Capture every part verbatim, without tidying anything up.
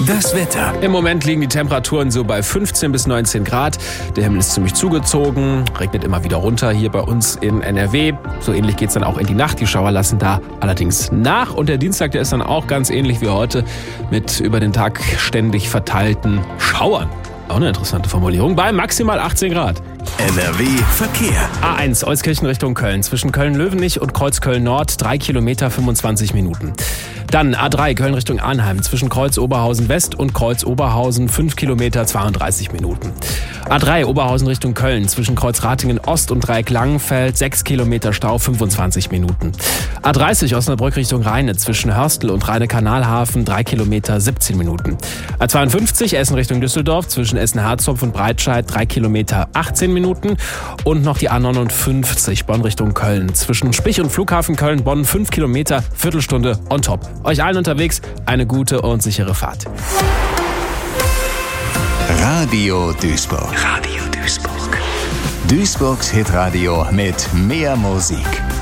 Das Wetter. Im Moment liegen die Temperaturen so bei fünfzehn bis neunzehn Grad. Der Himmel ist ziemlich zugezogen, regnet immer wieder runter hier bei uns in N R W. So ähnlich geht's dann auch in die Nacht. Die Schauer lassen da allerdings nach. Und der Dienstag, der ist dann auch ganz ähnlich wie heute mit über den Tag ständig verteilten Schauern. Auch eine interessante Formulierung. Bei maximal achtzehn Grad. N R W Verkehr. A eins, Euskirchen Richtung Köln. Zwischen Köln-Löwenich und Kreuzköln Nord, drei Kilometer, fünfundzwanzig Minuten. Dann A drei, Köln Richtung Arnheim. Zwischen Kreuz Oberhausen West und Kreuz Oberhausen, fünf Kilometer, zweiunddreißig Minuten. A drei, Oberhausen Richtung Köln. Zwischen Kreuz Ratingen Ost und Dreieck Langenfeld, sechs Kilometer Stau, fünfundzwanzig Minuten. A dreißig, Osnabrück Richtung Rheine. Zwischen Hörstel und Rheine-Kanalhafen, drei Kilometer, siebzehn Minuten. A zweiundfünfzig, Essen Richtung Düsseldorf. Zwischen Essen-Harzopf und Breitscheid, drei Kilometer, achtzehn Minuten. Und noch die A neunundfünfzig, Bonn Richtung Köln. Zwischen Spich und Flughafen Köln-Bonn, fünf Kilometer, Viertelstunde on top. Euch allen unterwegs eine gute und sichere Fahrt. Radio Duisburg. Radio Duisburg. Duisburgs Hitradio mit mehr Musik.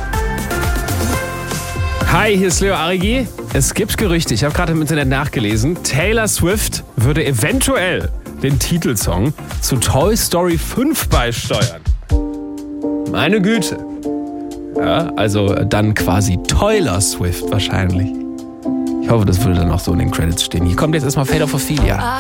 Hi, hier ist Leo Arigi. Es gibt Gerüchte, ich habe gerade im Internet nachgelesen, Taylor Swift würde eventuell den Titelsong zu Toy Story fünf beisteuern. Meine Güte. Ja, also dann quasi Taylor Swift wahrscheinlich. Ich hoffe, das würde dann auch so in den Credits stehen. Hier kommt jetzt erstmal Fate of Ophelia.